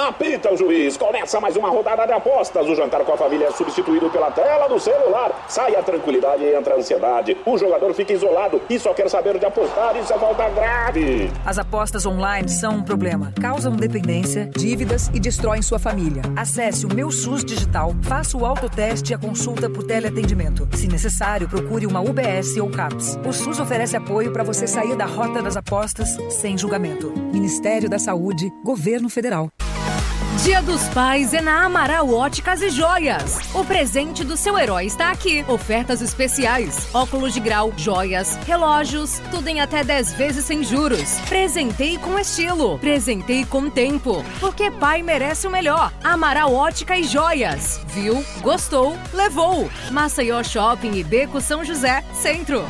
Apita o juiz. Começa mais uma rodada de apostas. O jantar com a família é substituído pela tela do celular. Sai a tranquilidade e entra a ansiedade. O jogador fica isolado e só quer saber de apostar. Isso é falta grave. As apostas online são um problema. Causam dependência, dívidas e destroem sua família. Acesse o Meu SUS Digital, faça o autoteste e a consulta por teleatendimento. Se necessário, procure uma UBS ou CAPS. O SUS oferece apoio para você sair da rota das apostas sem julgamento. Ministério da Saúde, Governo Federal. Dia dos Pais é na Amaral Óticas e Joias. O presente do seu herói está aqui. Ofertas especiais, óculos de grau, joias, relógios, tudo em até 10 vezes sem juros. Presentei com estilo, presentei com tempo, porque pai merece o melhor. Amaral Ótica e Joias. Viu? Gostou? Levou. Maceió Shopping e Beco São José, Centro.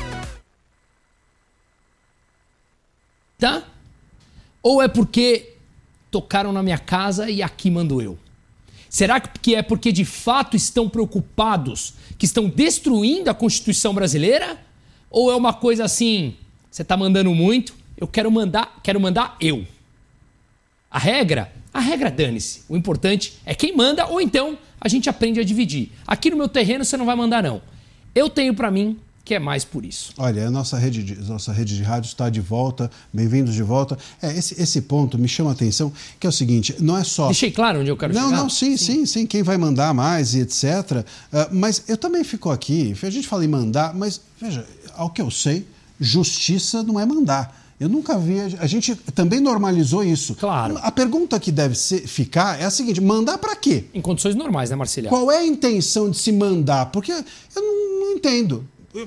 Tá? Ou é porque tocaram na minha casa e aqui mando eu? Será que é porque de fato estão preocupados, que estão destruindo a Constituição brasileira? Ou é uma coisa assim, você tá mandando muito, eu quero mandar eu? A regra dane-se. O importante é quem manda, ou então a gente aprende a dividir. Aqui no meu terreno você não vai mandar não. Eu tenho pra mim que é mais por isso. Olha, a nossa rede de rádio está de volta, bem-vindos de volta. Esse ponto me chama a atenção, que é o seguinte, não é só... Deixei claro onde eu quero chegar? Não, sim, quem vai mandar mais e etc. Mas eu também fico aqui, a gente fala em mandar, mas veja, ao que eu sei, justiça não é mandar. Eu nunca vi, a gente também normalizou isso. Claro. A pergunta que deve ficar é a seguinte, mandar para quê? Em condições normais, né, Marcília? Qual é a intenção de se mandar? Porque eu não entendo.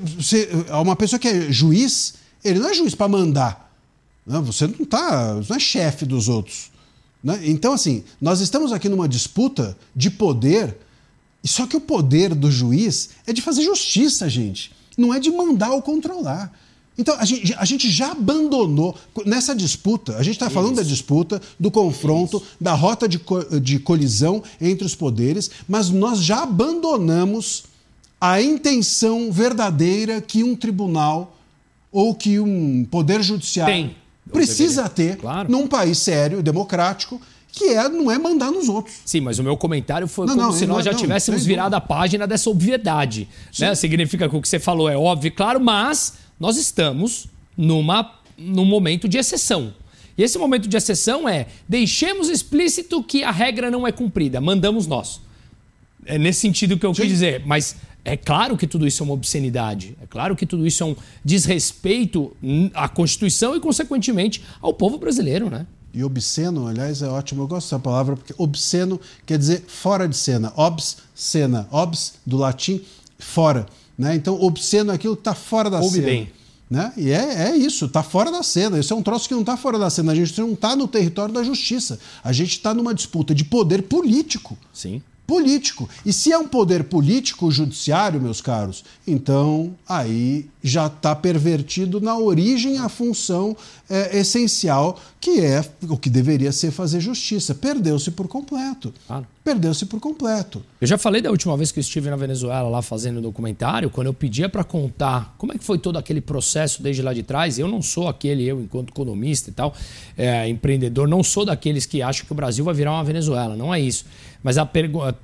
Uma pessoa que é juiz, ele não é juiz para mandar. Você não é chefe dos outros. Né? Então, assim, nós estamos aqui numa disputa de poder, só que o poder do juiz é de fazer justiça, gente. Não é de mandar ou controlar. Então, a gente já abandonou, nessa disputa, a gente está falando da disputa, do confronto, da rota de colisão entre os poderes, mas nós já abandonamos a intenção verdadeira que um tribunal ou que um poder judiciário precisa ter num país sério, democrático, que não é mandar nos outros. Sim, mas o meu comentário foi se nós já tivéssemos virado a página dessa obviedade. Né? Significa que o que você falou é óbvio, claro, mas nós estamos num momento de exceção. E esse momento de exceção deixemos explícito que a regra não é cumprida, mandamos nós. É nesse sentido que eu quis dizer, mas... É claro que tudo isso é uma obscenidade. É claro que tudo isso é um desrespeito à Constituição e, consequentemente, ao povo brasileiro, né? E obsceno, aliás, é ótimo. Eu gosto dessa palavra porque obsceno quer dizer fora de cena. Obs, cena. Obs, do latim, fora. Né? Então, obsceno é aquilo que está fora da cena. Bem. Né? E é isso, está fora da cena. Isso é um troço que não está fora da cena. A gente não está no território da justiça. A gente está numa disputa de poder político. Sim. Político. E se é um poder político judiciário, meus caros, então aí já está pervertido na origem a função essencial, que é o que deveria ser fazer justiça. Perdeu-se por completo. Claro. Perdeu-se por completo. Eu já falei da última vez que eu estive na Venezuela lá fazendo documentário, quando eu pedia para contar como é que foi todo aquele processo desde lá de trás. Eu não sou eu enquanto economista e tal, empreendedor, não sou daqueles que acham que o Brasil vai virar uma Venezuela, não é isso. Mas